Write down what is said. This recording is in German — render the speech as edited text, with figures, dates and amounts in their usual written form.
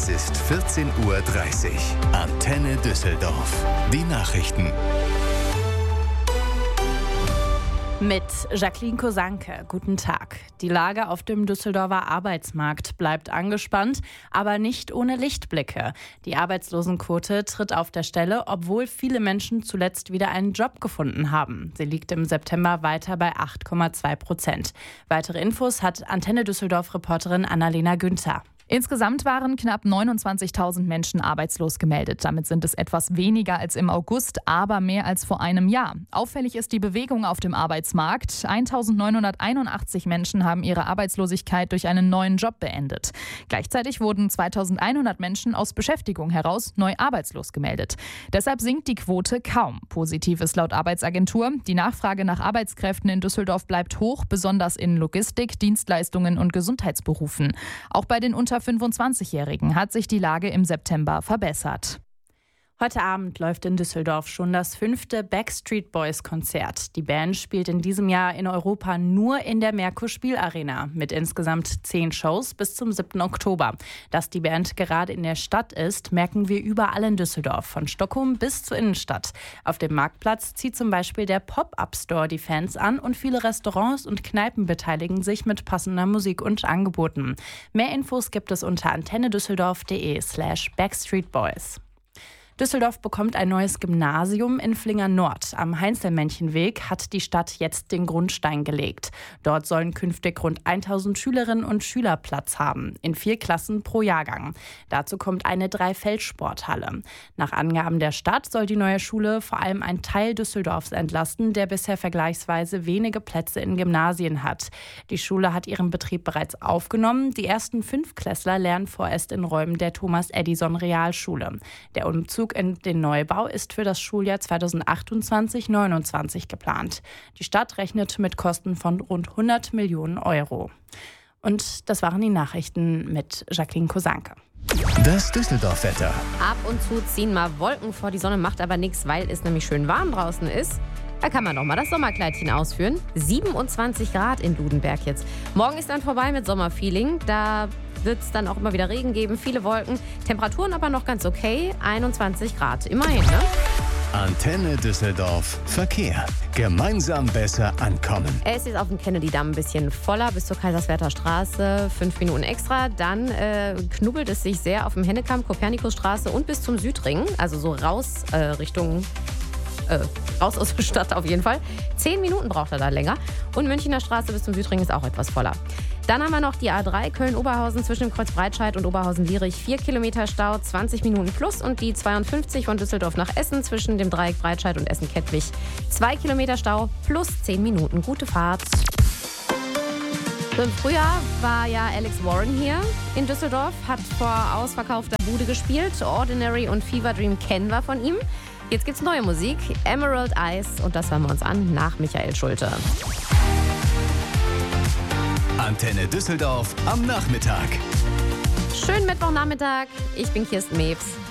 Es ist 14:30 Uhr. Antenne Düsseldorf. Die Nachrichten. Mit Jacqueline Kosanke. Guten Tag. Die Lage auf dem Düsseldorfer Arbeitsmarkt bleibt angespannt, aber nicht ohne Lichtblicke. Die Arbeitslosenquote tritt auf der Stelle, obwohl viele Menschen zuletzt wieder einen Job gefunden haben. Sie liegt im September weiter bei 8,2%. Weitere Infos hat Antenne Düsseldorf-Reporterin Annalena Günther. Insgesamt waren knapp 29.000 Menschen arbeitslos gemeldet. Damit sind es etwas weniger als im August, aber mehr als vor einem Jahr. Auffällig ist die Bewegung auf dem Arbeitsmarkt. 1.981 Menschen haben ihre Arbeitslosigkeit durch einen neuen Job beendet. Gleichzeitig wurden 2.100 Menschen aus Beschäftigung heraus neu arbeitslos gemeldet. Deshalb sinkt die Quote kaum. Positiv ist laut Arbeitsagentur: die Nachfrage nach Arbeitskräften in Düsseldorf bleibt hoch, besonders in Logistik, Dienstleistungen und Gesundheitsberufen. Auch bei den unter 25-Jährigen hat sich die Lage im September verbessert. Heute Abend läuft in Düsseldorf schon das 5. Backstreet Boys Konzert. Die Band spielt in diesem Jahr in Europa nur in der Merkur Spielarena mit insgesamt 10 Shows bis zum 7. Oktober. Dass die Band gerade in der Stadt ist, merken wir überall in Düsseldorf, von Stockholm bis zur Innenstadt. Auf dem Marktplatz zieht zum Beispiel der Pop-Up-Store die Fans an und viele Restaurants und Kneipen beteiligen sich mit passender Musik und Angeboten. Mehr Infos gibt es unter antennedüsseldorf.de/backstreetboys. Düsseldorf bekommt ein neues Gymnasium in Flingern Nord. Am Heinzelmännchenweg hat die Stadt jetzt den Grundstein gelegt. Dort sollen künftig rund 1.000 Schülerinnen und Schüler Platz haben, in 4 Klassen pro Jahrgang. Dazu kommt eine 3-Feld-Sporthalle. Nach Angaben der Stadt soll die neue Schule vor allem einen Teil Düsseldorfs entlasten, der bisher vergleichsweise wenige Plätze in Gymnasien hat. Die Schule hat ihren Betrieb bereits aufgenommen. Die ersten 5 Klässler lernen vorerst in Räumen der Thomas-Edison-Realschule. Der Umzug in den Neubau ist für das Schuljahr 2028/29 geplant. Die Stadt rechnet mit Kosten von rund 100 Millionen Euro. Und das waren die Nachrichten mit Jacqueline Kosanke. Das Düsseldorf-Wetter. Ab und zu ziehen mal Wolken vor die Sonne, macht aber nichts, weil es nämlich schön warm draußen ist. Da kann man noch mal das Sommerkleidchen ausführen. 27 Grad in Dudenberg jetzt. Morgen ist dann vorbei mit Sommerfeeling. Da wird es dann auch immer wieder Regen geben, viele Wolken. Temperaturen aber noch ganz okay, 21 Grad. Immerhin, ne? Antenne Düsseldorf. Verkehr. Gemeinsam besser ankommen. Es ist auf dem Kennedy-Damm ein bisschen voller bis zur Kaiserswerther Straße. 5 Minuten extra. Dann knubbelt es sich sehr auf dem Hennekamp, Kopernikusstraße und bis zum Südring. Also so raus Richtung... raus aus der Stadt auf jeden Fall. 10 Minuten braucht er da länger. Und Münchner Straße bis zum Südring ist auch etwas voller. Dann haben wir noch die A3 Köln-Oberhausen zwischen dem Kreuz Breitscheid und Oberhausen-Lierich. 4 Kilometer Stau, 20 Minuten plus. Und die 52 von Düsseldorf nach Essen zwischen dem Dreieck Breitscheid und Essen-Kettwig. 2 Kilometer Stau plus 10 Minuten. Gute Fahrt. Im Frühjahr war ja Alex Warren hier in Düsseldorf, hat vor ausverkaufter Bude gespielt. Ordinary und Fever Dream kennen wir von ihm. Jetzt gibt's neue Musik, Emerald Eyes, und das hören wir uns an nach Michael Schulte. Antenne Düsseldorf am Nachmittag. Schönen Mittwochnachmittag, ich bin Kirsten Mebs.